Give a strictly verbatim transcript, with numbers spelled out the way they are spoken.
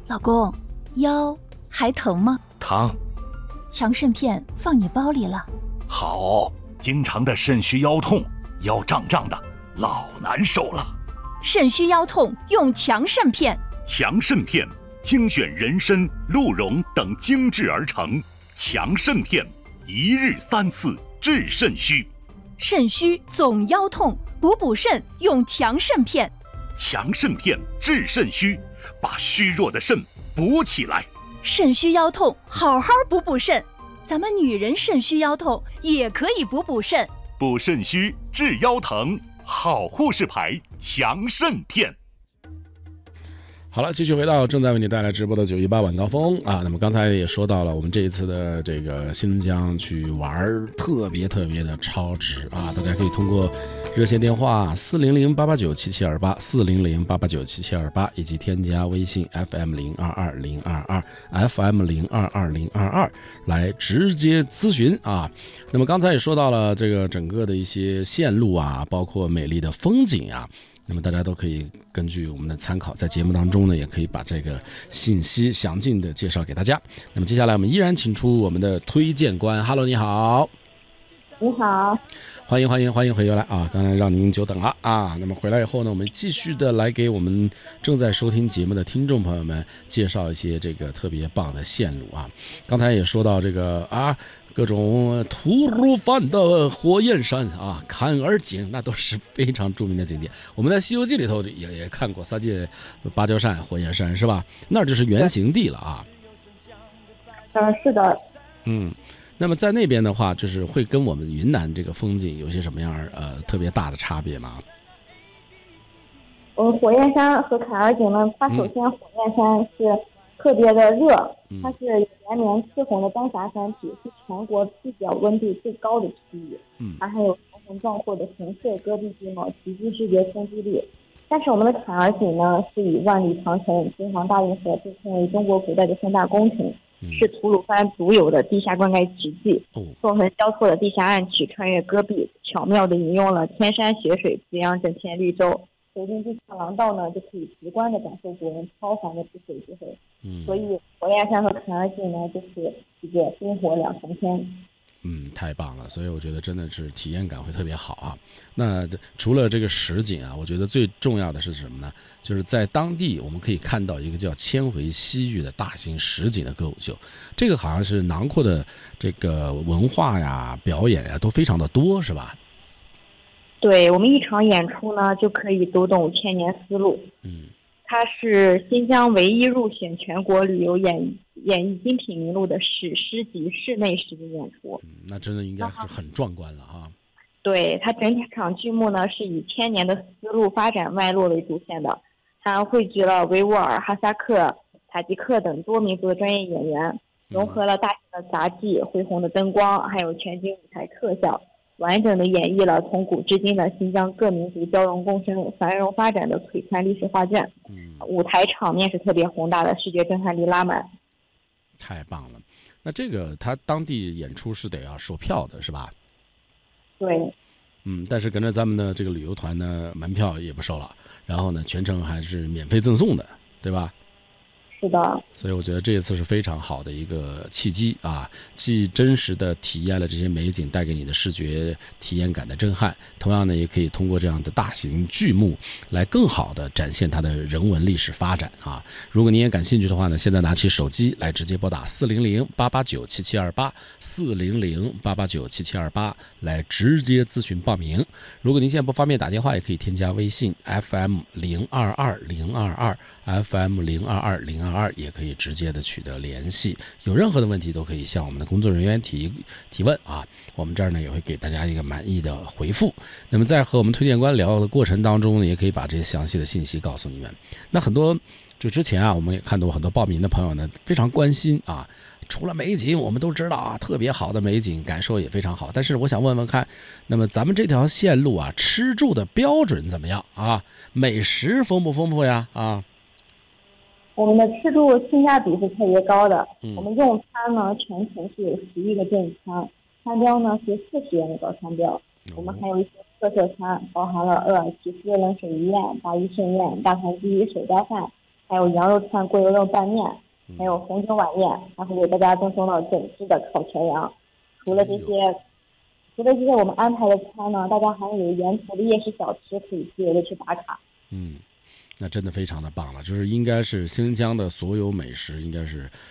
老公，腰还疼吗？ 疼。 强肾片放你包里了。 好，经常的肾虚腰痛，腰胀胀的，老难受了。 肾虚腰痛用强肾片。 强肾片精选人参、鹿茸等精制而成，强肾片一日三次治肾虚。 肾虚总腰痛，补补肾用强肾片。 强肾片治肾虚，把虚弱的肾补起来。 肾虚腰痛，好好补补肾。咱们女人肾虚腰痛也可以补补肾。 补肾虚治腰疼，好护士牌强肾片。 好了，继续回到正在为你带来直播的九一八晚高峰啊。那么刚才也说到了，我们这一次的这个新疆去玩特别特别的超值啊！大家可以通过热线电话四零零八八九七七二八四零零八八九七七二八以及添加微信 F M 零二二零二二 F M 零二二零二二来直接咨询啊。那么刚才也说到了这个整个的一些线路啊，包括美丽的风景啊。那么大家都可以根据我们的参考，在节目当中呢，也可以把这个信息详尽的介绍给大家。那么接下来我们依然请出我们的推荐官 ，Hello， 你好。 你好， 欢迎欢迎欢迎回来啊！刚才让您久等了啊。那么回来以后呢，我们继续的来给我们正在收听节目的听众朋友们介绍一些这个特别棒的线路啊。刚才也说到这个啊。各种吐鲁番的火焰山啊，坎儿井那都是非常著名的景点。我们在《西游记》里头也也看过三界芭蕉扇、火焰山，是吧？那就是原型地了啊。 嗯，是的。 嗯，那么在那边的话，就是会跟我们云南这个风景有些什么样呃特别大的差别吗？ 嗯，火焰山和坎儿井呢，它首先火焰山是特别的热， 嗯、 它是连绵赤红的丹霞山体，是全国地表温度最高的区域。 嗯， 它还有长虹壮阔的红色戈壁地貌，极具视觉冲击力。但是我们的坎儿井呢，是以万里长城、京杭大运河被称为中国古代的三大工程， 嗯、 是吐鲁番独有的地下灌溉奇迹。 哦， 纵横交错的地下暗渠穿越戈壁，巧妙地引用了天山雪水滋养整片绿洲。走进地下廊道呢，就可以直观地感受古人超凡的治水智慧。 嗯， 所以火焰山和坎儿井呢，就是一个冰火两重天。 嗯，太棒了，所以我觉得真的是体验感会特别好啊。那除了这个实景啊，我觉得最重要的是什么呢？就是在当地我们可以看到一个叫千回西域的大型实景的歌舞秀，这个好像是囊括的这个文化呀、表演呀都非常的多，是吧？ 对，我们一场演出呢，就可以读懂千年思路。 嗯， 它是新疆唯一入选全国旅游演演艺精品名录的史诗级室内实景演出。 嗯，那真的应该是很壮观了啊。 对，它整场剧目呢是以千年的思路发展脉络为主线的，它汇聚了维吾尔、哈萨克、塔吉克等多民族的专业演员，融合了大型的杂技、恢宏的灯光，还有全景舞台特效。完整的演绎了从古至今的新疆各民族交融共生、繁荣发展的璀璨历史画卷。 嗯， 舞台场面是特别宏大的，视觉震撼力拉满。 太棒了！那这个他当地演出是得要售票的，是吧？ 对。 嗯，但是跟着咱们的这个旅游团呢，门票也不收了，然后呢，全程还是免费赠送的，对吧？ 是的， 所以我觉得这一次是非常好的一个契机啊，既真实的体验了这些美景带给你的视觉体验感的震撼，同样呢，也可以通过这样的大型剧目来更好的展现它的人文历史发展啊。如果您也感兴趣的话呢，现在拿起手机来直接拨打四零零八八九七七二八四零零八八九七七二八来直接咨询报名。如果您现在不方便打电话，也可以添加微信 F M 零二二零二二 F M 零二二零二二，也可以直接的取得联系。有任何的问题都可以向我们的工作人员提提问啊，我们这儿呢也会给大家一个满意的回复。那么在和我们推荐官聊的过程当中呢，也可以把这些详细的信息告诉你们。那很多就之前啊，我们也看到很多报名的朋友呢非常关心啊。除了美景，我们都知道啊，特别好的美景，感受也非常好。但是我想问问看，那么咱们这条线路啊，吃住的标准怎么样啊？美食丰不丰富呀？啊？ 我们的吃住性价比是特别高的。 嗯、 我们用餐呢，全程是有十一个正餐，餐标呢是四十元的早餐标。嗯、我们还有一些特色餐，包含了鄂尔齐斯冷水鱼宴、鲅鱼盛宴、大盘鸡、手抓饭、 还有羊肉串、过油肉拌面，还有红酒晚宴，还会为大家赠送到整只的烤全羊。除了这些，除了这些我们安排的餐呢，大家还有沿途的夜市小吃可以自由的去打卡。 嗯，那真的非常的棒了，就是应该是新疆的所有美食应该是